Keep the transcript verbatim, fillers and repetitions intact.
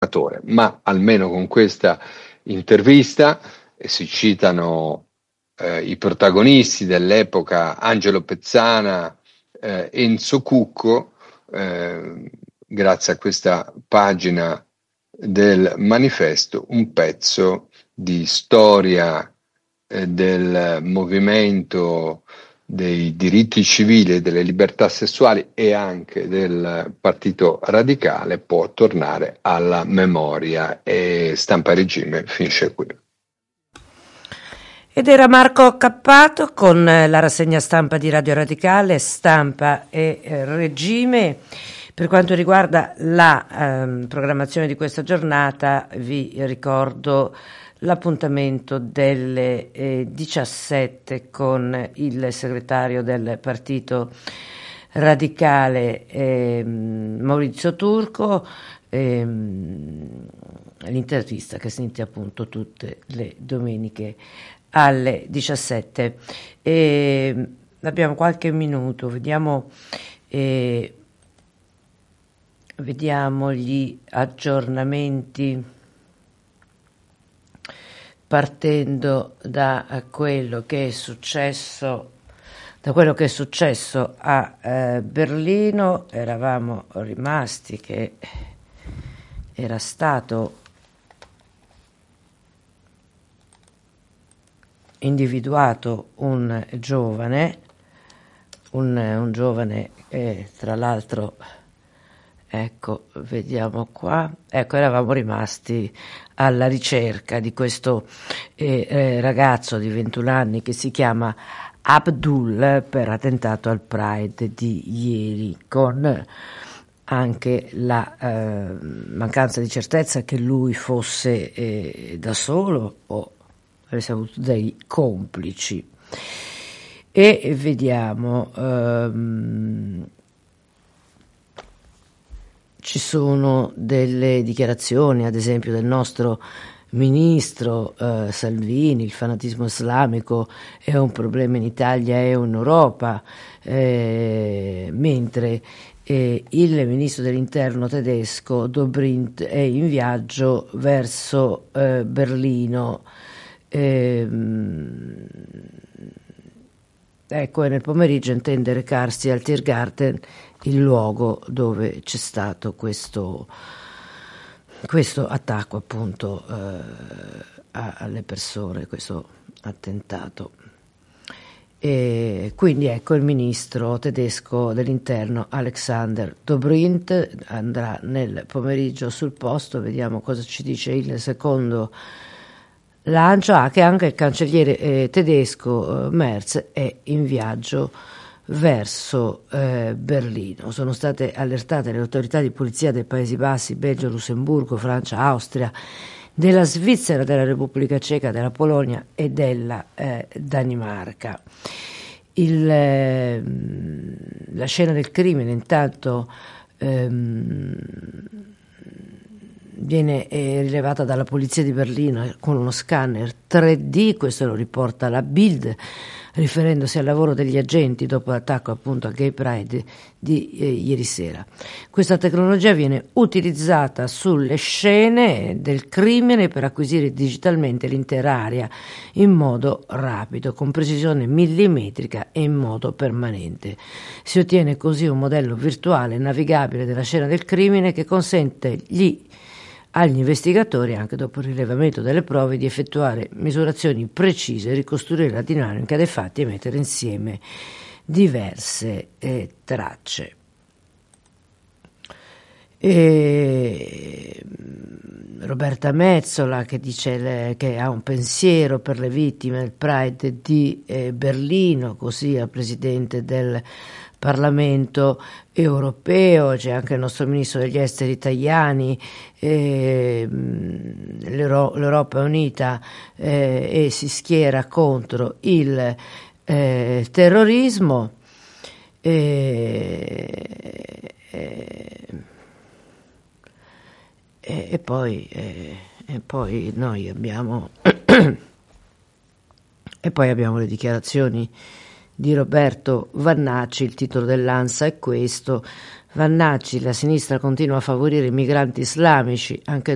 ma almeno con questa intervista eh, si citano eh, i protagonisti dell'epoca, Angelo Pezzana, eh, Enzo Cucco, eh, grazie a questa pagina del manifesto, un pezzo di storia eh, del movimento dei diritti civili e delle libertà sessuali e anche del Partito Radicale può tornare alla memoria, e Stampa Regime finisce qui. Ed era Marco Cappato con la rassegna stampa di Radio Radicale, Stampa e eh, Regime. Per quanto riguarda la ehm, programmazione di questa giornata, vi ricordo l'appuntamento delle eh, diciassette con il segretario del Partito Radicale eh, Maurizio Turco, ehm, l'intervista che sente appunto tutte le domeniche alle diciassette. E abbiamo qualche minuto, vediamo, eh, vediamo gli aggiornamenti partendo da quello che è successo da quello che è successo a eh, Berlino. Eravamo rimasti che era stato individuato un giovane, un, un giovane eh, tra l'altro, ecco, vediamo qua, ecco, eravamo rimasti alla ricerca di questo eh, eh, ragazzo di ventuno anni che si chiama Abdul, per attentato al Pride di ieri, con anche la eh, mancanza di certezza che lui fosse eh, da solo o avesse avuto dei complici. E vediamo, ehm, ci sono delle dichiarazioni, ad esempio del nostro ministro eh, Salvini: il fanatismo islamico è un problema in Italia e in Europa, eh, mentre eh, il ministro dell'interno tedesco Dobrindt è in viaggio verso eh, Berlino. Ehm, ecco, e nel pomeriggio intende recarsi al Tiergarten, il luogo dove c'è stato questo, questo attacco appunto eh, a, alle persone, questo attentato. E quindi ecco, il ministro tedesco dell'interno Alexander Dobrindt andrà nel pomeriggio sul posto. Vediamo cosa ci dice il secondo lancio. Ah, che anche il cancelliere eh, tedesco eh, Merz è in viaggio verso eh, Berlino. Sono state allertate le autorità di polizia dei Paesi Bassi, Belgio, Lussemburgo, Francia, Austria, della Svizzera, della Repubblica Ceca, della Polonia e della eh, Danimarca. Il, eh, la scena del crimine intanto ehm, viene eh, rilevata dalla polizia di Berlino con uno scanner tre D, questo lo riporta la Bild, riferendosi al lavoro degli agenti dopo l'attacco appunto a Gay Pride di eh, ieri sera. Questa tecnologia viene utilizzata sulle scene del crimine per acquisire digitalmente l'intera area in modo rapido, con precisione millimetrica e in modo permanente. Si ottiene così un modello virtuale navigabile della scena del crimine che consente gli agli investigatori, anche dopo il rilevamento delle prove, di effettuare misurazioni precise, ricostruire la dinamica dei fatti e mettere insieme diverse eh, tracce. E Roberta Mezzola, che dice le, che ha un pensiero per le vittime del Pride di eh, Berlino, così al presidente del Parlamento europeo. C'è anche il nostro ministro degli esteri Tajani. eh, l'Euro- l'Europa è unita eh, e si schiera contro il eh, terrorismo. E, e, e poi e, e poi noi abbiamo e poi abbiamo le dichiarazioni di Roberto Vannacci. Il titolo dell'Ansa è questo: Vannacci: la sinistra continua a favorire i migranti islamici, anche